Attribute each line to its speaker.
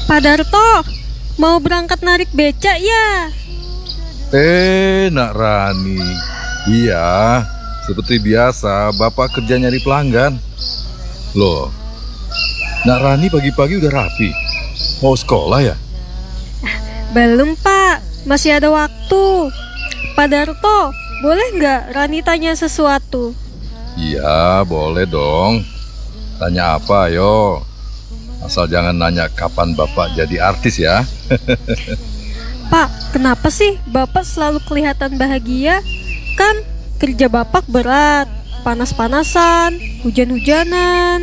Speaker 1: Pak Darto, mau berangkat narik becak ya?
Speaker 2: Nak Rani. Iya, seperti biasa Bapak kerja nyari pelanggan. Loh, Nak Rani pagi-pagi udah rapi. Mau sekolah ya?
Speaker 1: Belum Pak, masih ada waktu. Pak Darto, boleh nggak Rani tanya sesuatu?
Speaker 2: Iya, boleh dong. Tanya apa, ayo. Asal jangan nanya kapan Bapak jadi artis ya.
Speaker 1: Pak, kenapa sih Bapak selalu kelihatan bahagia? Kan kerja Bapak berat, panas-panasan, hujan-hujanan.